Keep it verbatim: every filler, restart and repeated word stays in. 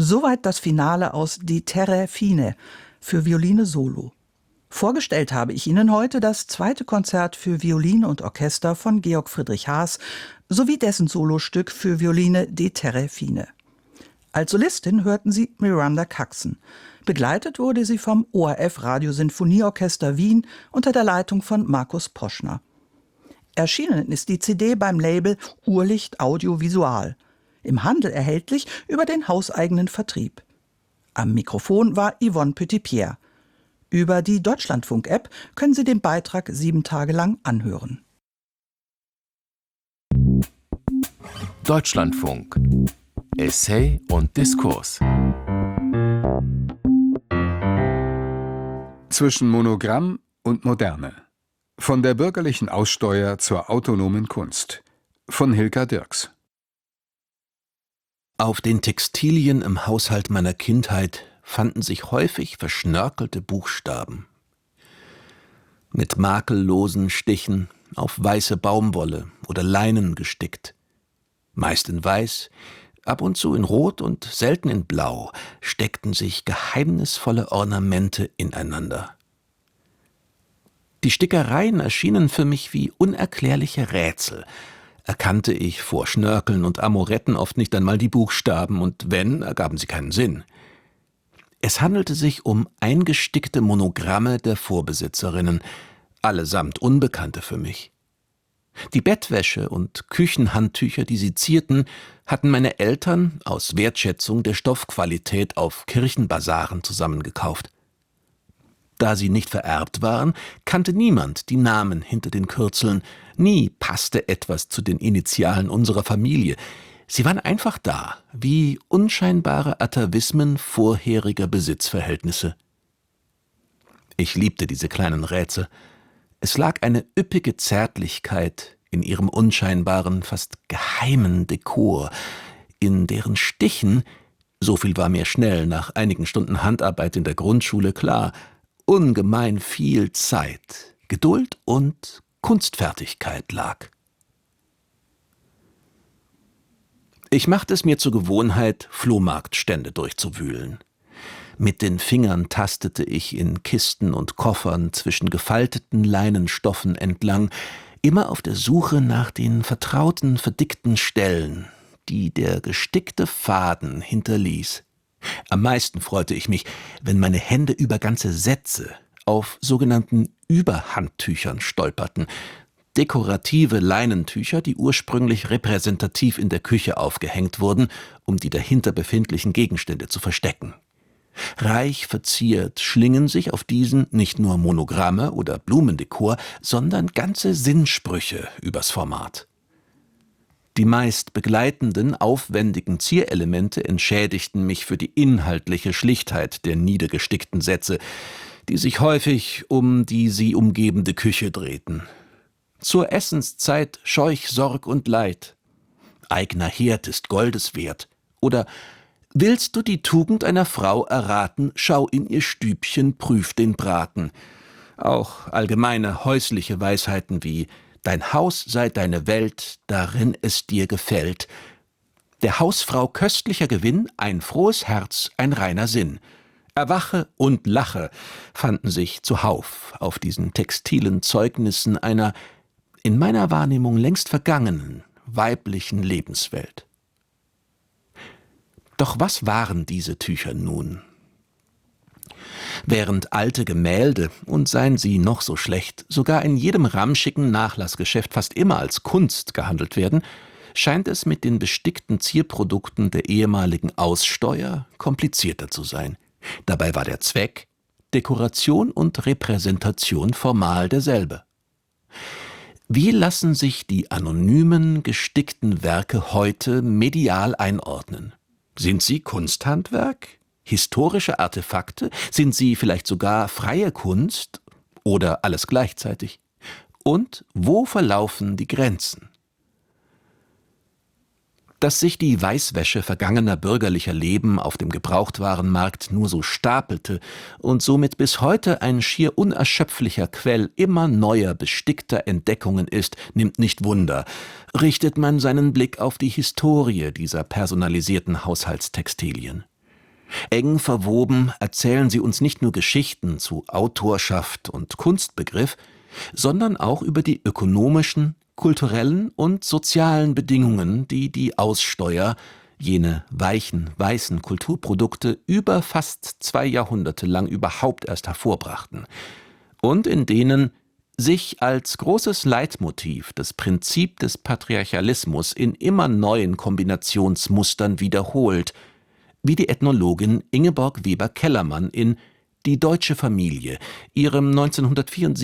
Soweit das Finale aus Die Terre Fine für Violine Solo. Vorgestellt habe ich Ihnen heute das zweite Konzert für Violine und Orchester von Georg Friedrich Haas sowie dessen Solostück für Violine Die Terre Fine. Als Solistin hörten Sie Miranda Caxon. Begleitet wurde sie vom O R F Radiosinfonieorchester Wien unter der Leitung von Markus Poschner. Erschienen ist die C D beim Label Urlicht Audiovisual. Im Handel erhältlich über den hauseigenen Vertrieb. Am Mikrofon war Yvonne Petitpierre. Über die Deutschlandfunk-App können Sie den Beitrag sieben Tage lang anhören. Deutschlandfunk. Essay und Diskurs. Zwischen Monogramm und Moderne. Von der bürgerlichen Aussteuer zur autonomen Kunst. Von Hilka Dirks. Auf den Textilien im Haushalt meiner Kindheit fanden sich häufig verschnörkelte Buchstaben. Mit makellosen Stichen auf weiße Baumwolle oder Leinen gestickt. Meist in weiß, ab und zu in Rot und selten in Blau steckten sich geheimnisvolle Ornamente ineinander. Die Stickereien erschienen für mich wie unerklärliche Rätsel. Erkannte ich vor Schnörkeln und Amoretten oft nicht einmal die Buchstaben, und wenn, ergaben sie keinen Sinn. Es handelte sich um eingestickte Monogramme der Vorbesitzerinnen, allesamt Unbekannte für mich. Die Bettwäsche und Küchenhandtücher, die sie zierten, hatten meine Eltern aus Wertschätzung der Stoffqualität auf Kirchenbasaren zusammengekauft. Da sie nicht vererbt waren, kannte niemand die Namen hinter den Kürzeln. Nie passte etwas zu den Initialen unserer Familie. Sie waren einfach da, wie unscheinbare Atavismen vorheriger Besitzverhältnisse. Ich liebte diese kleinen Rätsel. Es lag eine üppige Zärtlichkeit in ihrem unscheinbaren, fast geheimen Dekor, in deren Stichen, so viel war mir schnell nach einigen Stunden Handarbeit in der Grundschule klar, ungemein viel Zeit, Geduld und Kunstfertigkeit lag. Ich machte es mir zur Gewohnheit, Flohmarktstände durchzuwühlen. Mit den Fingern tastete ich in Kisten und Koffern zwischen gefalteten Leinenstoffen entlang, immer auf der Suche nach den vertrauten, verdickten Stellen, die der gestickte Faden hinterließ. Am meisten freute ich mich, wenn meine Hände über ganze Sätze auf sogenannten Überhandtüchern stolperten, dekorative Leinentücher, die ursprünglich repräsentativ in der Küche aufgehängt wurden, um die dahinter befindlichen Gegenstände zu verstecken. Reich verziert schlingen sich auf diesen nicht nur Monogramme oder Blumendekor, sondern ganze Sinnsprüche übers Format. Die meist begleitenden, aufwendigen Zierelemente entschädigten mich für die inhaltliche Schlichtheit der niedergestickten Sätze, die sich häufig um die sie umgebende Küche drehten. Zur Essenszeit scheuch Sorg und Leid. Eigner Herd ist Goldes wert. Oder willst du die Tugend einer Frau erraten, schau in ihr Stübchen, prüf den Braten. Auch allgemeine häusliche Weisheiten wie Dein Haus sei deine Welt, darin es dir gefällt. Der Hausfrau köstlicher Gewinn, ein frohes Herz, ein reiner Sinn. Erwache und lache fanden sich zuhauf auf diesen textilen Zeugnissen einer, in meiner Wahrnehmung längst vergangenen, weiblichen Lebenswelt. Doch was waren diese Tücher nun? Während alte Gemälde, und seien sie noch so schlecht, sogar in jedem ramschigen Nachlassgeschäft fast immer als Kunst gehandelt werden, scheint es mit den bestickten Zierprodukten der ehemaligen Aussteuer komplizierter zu sein. Dabei war der Zweck, Dekoration und Repräsentation formal derselbe. Wie lassen sich die anonymen, gestickten Werke heute medial einordnen? Sind sie Kunsthandwerk? Historische Artefakte? Sind sie vielleicht sogar freie Kunst? Oder alles gleichzeitig? Und wo verlaufen die Grenzen? Dass sich die Weißwäsche vergangener bürgerlicher Leben auf dem Gebrauchtwarenmarkt nur so stapelte und somit bis heute ein schier unerschöpflicher Quell immer neuer bestickter Entdeckungen ist, nimmt nicht Wunder, richtet man seinen Blick auf die Historie dieser personalisierten Haushaltstextilien. Eng verwoben erzählen sie uns nicht nur Geschichten zu Autorschaft und Kunstbegriff, sondern auch über die ökonomischen, kulturellen und sozialen Bedingungen, die die Aussteuer, jene weichen, weißen Kulturprodukte, über fast zwei Jahrhunderte lang überhaupt erst hervorbrachten und in denen sich als großes Leitmotiv das Prinzip des Patriarchalismus in immer neuen Kombinationsmustern wiederholt, wie die Ethnologin Ingeborg Weber-Kellermann in »Die deutsche Familie«, ihrem neunzehnhundertvierundsiebzig